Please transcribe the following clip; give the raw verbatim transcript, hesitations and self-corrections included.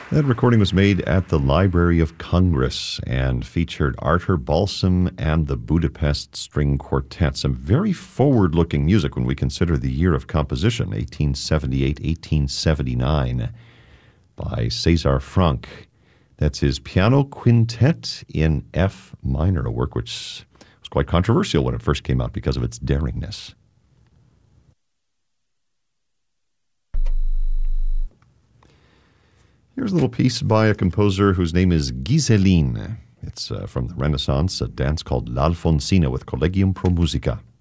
That recording was made at the Library of Congress and featured Artur Balsam and the Budapest String Quartet. Some very forward-looking music when we consider the year of composition, eighteen seventy-eight eighteen seventy-nine, by César Franck. That's his piano quintet in F minor, a work which was quite controversial when it first came out because of its daringness. Here's a little piece by a composer whose name is Ghiseline. It's uh, from the Renaissance, a dance called L'Alfonsina with Collegium Pro Musica.